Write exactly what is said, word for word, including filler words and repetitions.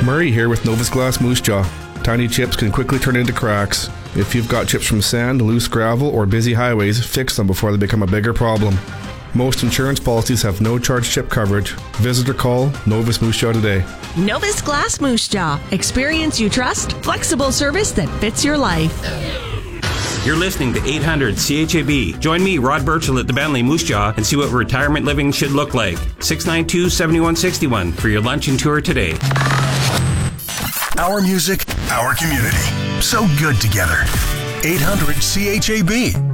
Murray here with Novus Glass Moose Jaw. Tiny chips can quickly turn into cracks. If you've got chips from sand, loose gravel, or busy highways, fix them before they become a bigger problem. Most insurance policies have no-charge chip coverage. Visit or call Novus Moose Jaw today. Novus Glass Moose Jaw. Experience you trust, flexible service that fits your life. You're listening to eight hundred C H A B. Join me, Rod Burchell, at the Bentley Moose Jaw and see what retirement living should look like. six nine two, seven one six one for your lunch and tour today. Our music, our community. So good together. eight hundred C H A B.